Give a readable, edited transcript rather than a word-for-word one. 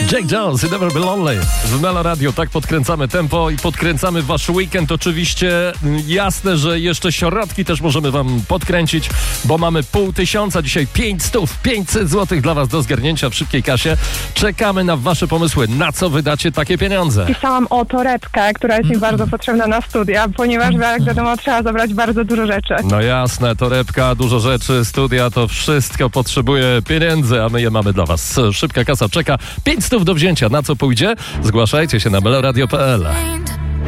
Jake Jones i Never Be Lonely w Melo Radio. Tak podkręcamy tempo i podkręcamy wasz weekend. Oczywiście jasne, że jeszcze środki też możemy wam podkręcić, bo mamy 500, dzisiaj 500 zł dla was do zgarnięcia w szybkiej kasie. Czekamy na wasze pomysły, na co wydacie takie pieniądze. Pisałam o torebkę, która jest mi bardzo potrzebna na studia, ponieważ jak wiadomo trzeba zabrać bardzo dużo rzeczy. No jasne, torebka, dużo rzeczy, studia, to wszystko potrzebuje pieniędzy, a my je mamy dla was. Szybka kasa czeka, 500 do wzięcia. Na co pójdzie? Zgłaszajcie się na meloradio.pl.